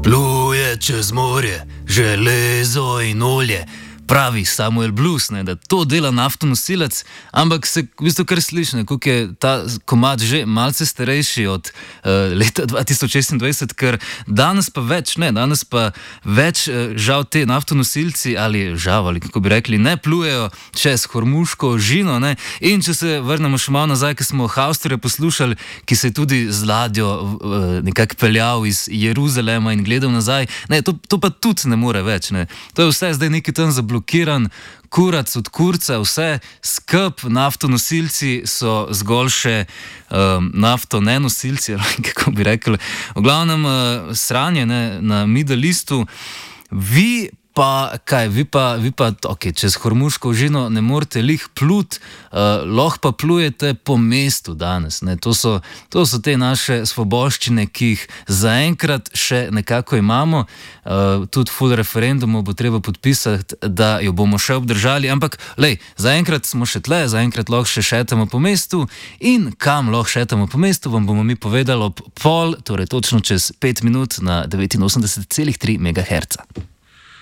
Pluje čez morje, železo in olje. Pravi Samuel Blues, ne, da to dela naftonosilec, ampak se v bistvu kar sliši, kako je ta komad že malce starejši od leta 2026, ker danes pa več, žal te naftonosilci ali kako bi rekli, ne plujejo čez Hormuško ožino, ne. In če se vrnemo še malo nazaj, ker smo Hausterja poslušali, ki se je tudi z ladjo nekako peljal iz Jeruzalema in gledal nazaj, ne, to pa tudi ne more več, ne. To je vse zdaj nekaj tam zablokiran, kurac od kurca, vse skup, naftonosilci so zgolj še naftonenosilci, kako bi rekli. V glavnem sranje, ne, na Middle Eastu. Vi pa, ok, čez Hormuško ožino ne morete lih plut, lahko pa plujete po mestu danes, ne. To so te naše svoboščine, ki jih zaenkrat še nekako imamo. Tudi ful referendumu bo treba podpisati, da jo bomo še obdržali, ampak zaenkrat smo še tle, zaenkrat lahko še šetamo po mestu in kam lahko šetamo po mestu, vam bomo mi povedali ob pol, torej točno čez 5 minut na 89,3 MHz.